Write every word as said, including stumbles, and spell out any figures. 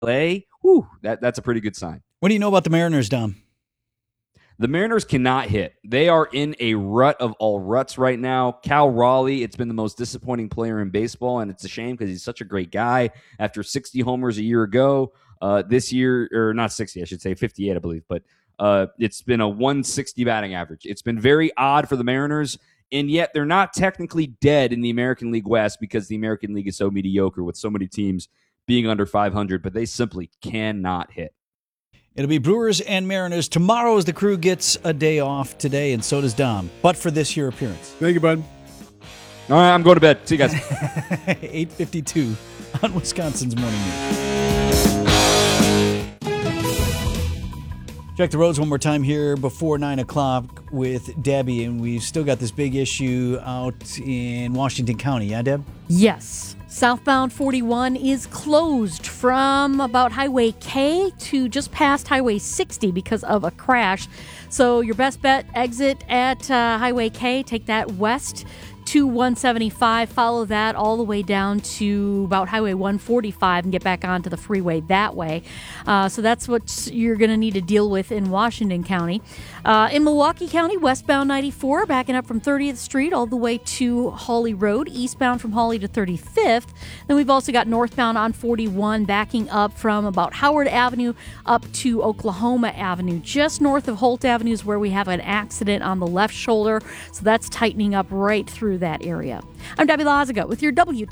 A, whew, that, that's a pretty good sign. What do you know about the Mariners, Dom? The Mariners cannot hit. They are in a rut of all ruts right now. Cal Raleigh, it's been the most disappointing player in baseball, and it's a shame because he's such a great guy. After sixty homers a year ago, uh, this year, or not sixty, I should say, fifty-eight, I believe, but uh, it's been a one sixty batting average. It's been very odd for the Mariners, and yet they're not technically dead in the American League West because the American League is so mediocre with so many teams being under five hundred, but they simply cannot hit. It'll be Brewers and Mariners tomorrow as the crew gets a day off today, and so does Dom. But for this year appearance. Thank you, bud. All right, I'm going to bed. See you guys. eight fifty-two on Wisconsin's Morning News. Check the roads one more time here before nine o'clock with Debbie, and we've still got this big issue out in Washington County. Yeah, Deb? Yes. Southbound forty-one is closed from about Highway K to just past Highway sixty because of a crash. So your best bet, exit at uh, Highway K, take that west to one seventy-five, follow that all the way down to about Highway one forty-five and get back onto the freeway that way. Uh, so that's what you're going to need to deal with in Washington County. Uh, in Milwaukee County, westbound ninety-four, backing up from thirtieth Street all the way to Hawley Road, eastbound from Hawley to thirty-fifth. Then we've also got northbound on forty-one, backing up from about Howard Avenue up to Oklahoma Avenue. Just north of Holt Avenue is where we have an accident on the left shoulder, so that's tightening up right through that area. I'm Debbie Lazaga with your W